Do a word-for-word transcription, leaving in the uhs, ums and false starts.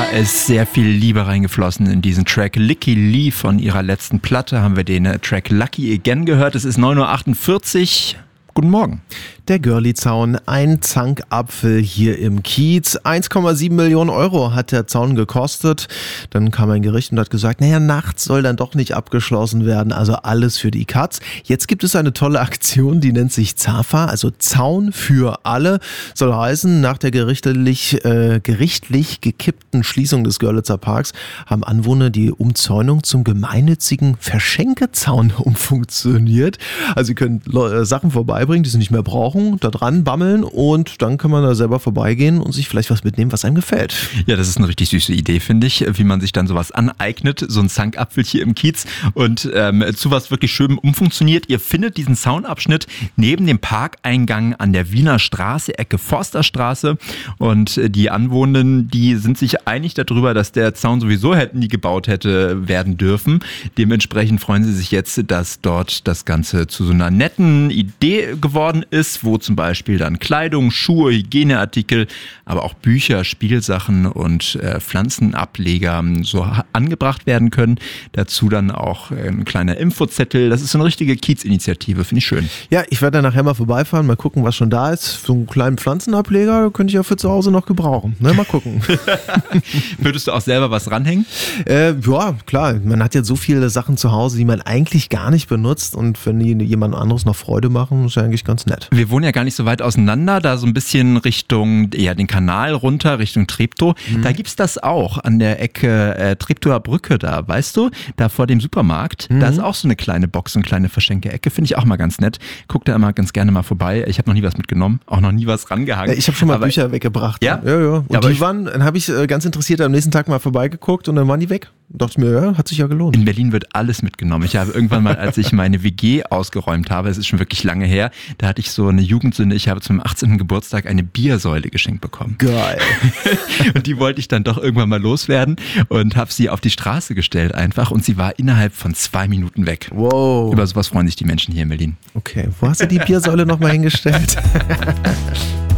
ist sehr viel Liebe reingeflossen in diesen Track. Licky Lee von ihrer letzten Platte haben wir den Track Lucky Again gehört. Es ist neun Uhr achtundvierzig. Guten Morgen. Der Görli-Zaun, ein Zankapfel hier im Kiez. eins Komma sieben Millionen Euro hat der Zaun gekostet. Dann kam ein Gericht und hat gesagt, naja, nachts soll dann doch nicht abgeschlossen werden. Also alles für die Katz. Jetzt gibt es eine tolle Aktion, die nennt sich ZAFA, also Zaun für alle. Soll heißen, nach der gerichtlich, äh, gerichtlich gekippten Schließung des Görlitzer Parks haben Anwohner die Umzäunung zum gemeinnützigen Verschenkezaun umfunktioniert. Also sie können äh, Sachen vorbeibringen, die sie nicht mehr brauchen, da dran bammeln und dann kann man da selber vorbeigehen und sich vielleicht was mitnehmen, was einem gefällt. Ja, das ist eine richtig süße Idee, finde ich, wie man sich dann sowas aneignet, so ein Zankapfel hier im Kiez und ähm, zu was wirklich Schönem umfunktioniert. Ihr findet diesen Zaunabschnitt neben dem Parkeingang an der Wiener Straße, Ecke Forsterstraße, und die Anwohnenden, die sind sich einig darüber, dass der Zaun sowieso nie gebaut hätte werden dürfen. Dementsprechend freuen sie sich jetzt, dass dort das Ganze zu so einer netten Idee geworden ist, wo zum Beispiel dann Kleidung, Schuhe, Hygieneartikel, aber auch Bücher, Spielsachen und äh, Pflanzenableger so angebracht werden können. Dazu dann auch ein kleiner Infozettel. Das ist so eine richtige Kiez-Initiative, finde ich schön. Ja, ich werde dann nachher mal vorbeifahren, mal gucken, was schon da ist. So einen kleinen Pflanzenableger könnte ich ja für zu Hause noch gebrauchen. Ne, mal gucken. Würdest du auch selber was ranhängen? Äh, ja, klar. Man hat ja so viele Sachen zu Hause, die man eigentlich gar nicht benutzt, und wenn die jemand anderes noch Freude machen, ist ja eigentlich ganz nett. Wir wohnen ja gar nicht so weit auseinander, da so ein bisschen Richtung, ja, den Kanal runter, Richtung Treptow. Mhm. Da gibt's das auch an der Ecke äh, Treptower Brücke da, weißt du? Da vor dem Supermarkt. Mhm. Da ist auch so eine kleine Box, eine kleine Verschenke-Ecke. Finde ich auch mal ganz nett. Guck da immer ganz gerne mal vorbei. Ich habe noch nie was mitgenommen, auch noch nie was rangehangen. Ja, ich habe schon mal aber, Bücher weggebracht. Ja? Ja, ja. Und ja, die ich, waren, dann habe ich äh, ganz interessiert am nächsten Tag mal vorbeigeguckt und dann waren die weg. Dachte mir, ja, hat sich ja gelohnt. In Berlin wird alles mitgenommen. Ich habe irgendwann mal, als ich meine W G ausgeräumt habe, es ist schon wirklich lange her, da hatte ich so eine Jugendsünde. Ich habe zum achtzehnten Geburtstag eine Biersäule geschenkt bekommen. Geil. Und die wollte ich dann doch irgendwann mal loswerden und habe sie auf die Straße gestellt einfach, und sie war innerhalb von zwei Minuten weg. Wow. Über sowas freuen sich die Menschen hier in Berlin. Okay, wo hast du die Biersäule nochmal hingestellt?